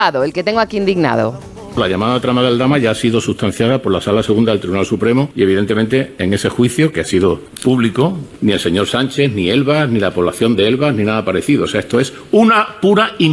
el que tengo aquí indignado. La llamada trama de Aldama ya ha sido sustanciada por la Sala Segunda del Tribunal Supremo y, evidentemente, en ese juicio, que ha sido público, ni el señor Sánchez, ni Elbas, ni la población de Elbas, ni nada parecido. O sea, esto es una pura